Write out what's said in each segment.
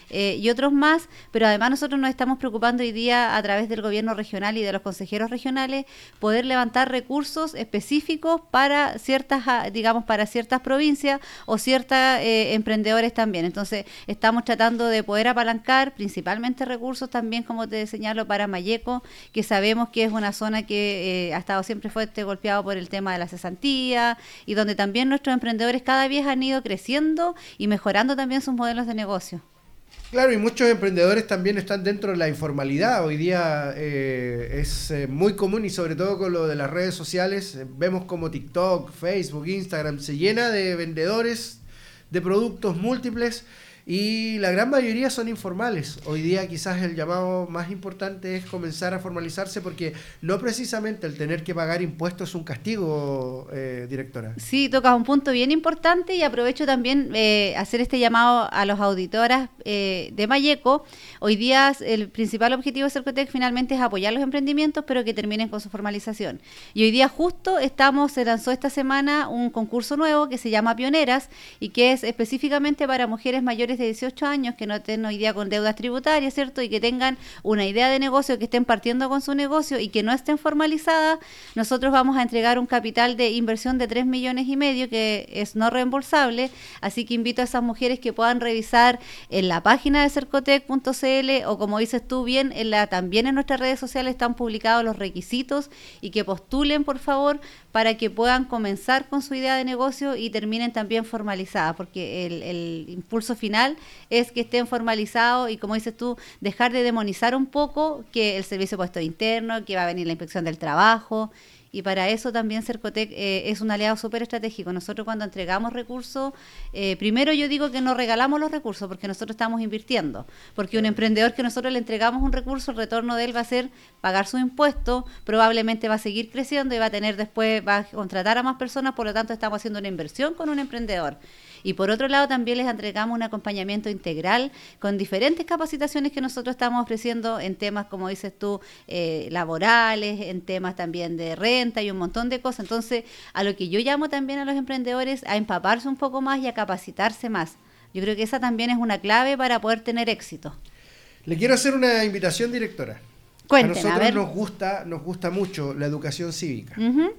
y otros más, pero además nosotros nos estamos preocupando hoy día a través del gobierno regional y de los consejeros regionales poder levantar recursos específicos para ciertas, digamos, para ciertas provincias o ciertos emprendedores también. Entonces estamos tratando de poder apalancar principalmente recursos también, como te señalo, para Malleco, que sabemos que es una zona que ha estado siempre fuerte golpeado por el tema de la cesantía y donde también nuestros emprendedores cada vez han ido creciendo y mejorando también sus modelos de negocio. Claro, y muchos emprendedores también están dentro de la informalidad. Hoy día es muy común, y sobre todo con lo de las redes sociales, vemos como TikTok, Facebook, Instagram se llena de vendedores de productos múltiples, y la gran mayoría son informales. Hoy día quizás el llamado más importante es comenzar a formalizarse, porque no precisamente el tener que pagar impuestos es un castigo, directora. Sí, tocas un punto bien importante y aprovecho también hacer este llamado a los auditoras de Malleco. Hoy día el principal objetivo de Cercotec finalmente es apoyar los emprendimientos, pero que terminen con su formalización. Y hoy día justo se lanzó esta semana un concurso nuevo que se llama Pioneras y que es específicamente para mujeres mayores de 18 años que no estén hoy día con deudas tributarias, ¿cierto? Y que tengan una idea de negocio, que estén partiendo con su negocio y que no estén formalizadas. Nosotros vamos a entregar un capital de inversión de 3,5 millones que es no reembolsable, así que invito a esas mujeres que puedan revisar en la página de cercotec.cl o, como dices tú bien, también en nuestras redes sociales están publicados los requisitos, y que postulen por favor para que puedan comenzar con su idea de negocio y terminen también formalizadas, porque el impulso final es que estén formalizados y, como dices tú, dejar de demonizar un poco que el servicio de puesto interno, que va a venir la inspección del trabajo. Y para eso también Cercotec es un aliado súper estratégico. Nosotros cuando entregamos recursos, primero yo digo que no regalamos los recursos, porque nosotros estamos invirtiendo. Porque un emprendedor que nosotros le entregamos un recurso, el retorno de él va a ser pagar sus impuestos, probablemente va a seguir creciendo y va a contratar a más personas, por lo tanto estamos haciendo una inversión con un emprendedor. Y por otro lado también les entregamos un acompañamiento integral con diferentes capacitaciones que nosotros estamos ofreciendo en temas, como dices tú, laborales, en temas también de renta y un montón de cosas. Entonces, a lo que yo llamo también a los emprendedores a empaparse un poco más y a capacitarse más. Yo creo que esa también es una clave para poder tener éxito. Le quiero hacer una invitación, directora. Cuéntenme, a nosotros nos gusta mucho la educación cívica. Uh-huh.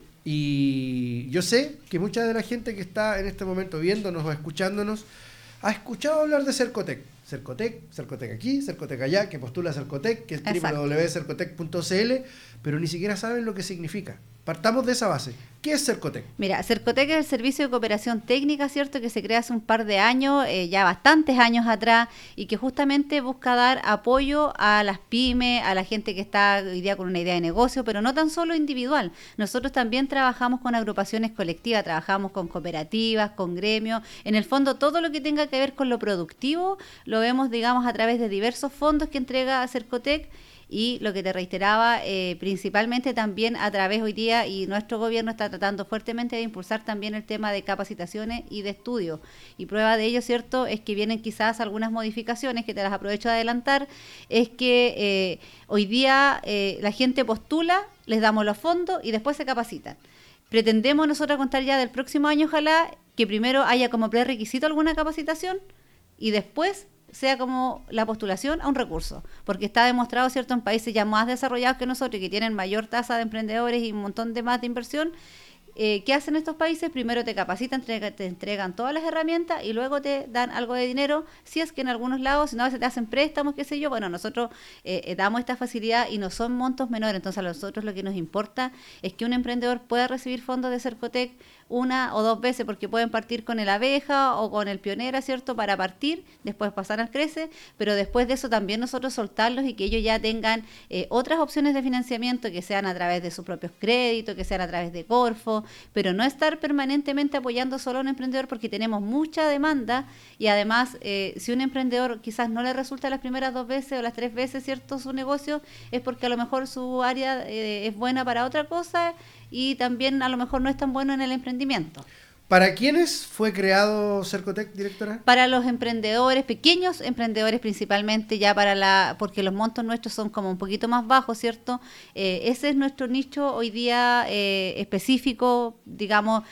Y yo sé que mucha de la gente que está en este momento viéndonos o escuchándonos ha escuchado hablar de Cercotec. Cercotec aquí, Cercotec allá, que postula Cercotec, que es www.cercotec.cl, pero ni siquiera saben lo que significa. Partamos de esa base. ¿Qué es Cercotec? Mira, Cercotec es el servicio de cooperación técnica, ¿cierto?, que se crea hace un par de años, ya bastantes años atrás, y que justamente busca dar apoyo a las pymes, a la gente que está hoy día con una idea de negocio, pero no tan solo individual. Nosotros también trabajamos con agrupaciones colectivas, trabajamos con cooperativas, con gremios. En el fondo, todo lo que tenga que ver con lo productivo lo vemos, digamos, a través de diversos fondos que entrega Cercotec. Y lo que te reiteraba, principalmente también a través hoy día, y nuestro gobierno está tratando fuertemente de impulsar también el tema de capacitaciones y de estudios. Y prueba de ello, ¿cierto?, es que vienen quizás algunas modificaciones que te las aprovecho de adelantar, es que hoy día la gente postula, les damos los fondos y después se capacitan. Pretendemos nosotros contar ya del próximo año, ojalá, que primero haya como prerequisito alguna capacitación y después sea como la postulación a un recurso, porque está demostrado, ¿cierto?, en países ya más desarrollados que nosotros y que tienen mayor tasa de emprendedores y un montón de más de inversión. ¿Qué hacen estos países? Primero te capacitan, te entregan todas las herramientas y luego te dan algo de dinero, si es que en algunos lados, si no, a veces te hacen préstamos, qué sé yo. Bueno, nosotros damos esta facilidad y no son montos menores, entonces a nosotros lo que nos importa es que un emprendedor pueda recibir fondos de Cercotec una o dos veces, porque pueden partir con el Abeja o con el Pionera, ¿cierto?, para partir, después pasar al Crece, pero después de eso también nosotros soltarlos y que ellos ya tengan otras opciones de financiamiento, que sean a través de sus propios créditos, que sean a través de Corfo, pero no estar permanentemente apoyando solo a un emprendedor, porque tenemos mucha demanda y además si un emprendedor quizás no le resulta las primeras 2 veces o las 3 veces, ¿cierto?, su negocio, es porque a lo mejor su área es buena para otra cosa y también a lo mejor no es tan bueno en el emprendimiento. ¿Para quiénes fue creado Cercotec, directora? Para los emprendedores, pequeños emprendedores principalmente, ya porque los montos nuestros son como un poquito más bajos, ¿cierto? Ese es nuestro nicho hoy día específico, digamos.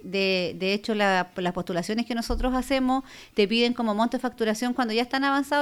De hecho, las postulaciones que nosotros hacemos te piden como monto de facturación cuando ya están avanzados.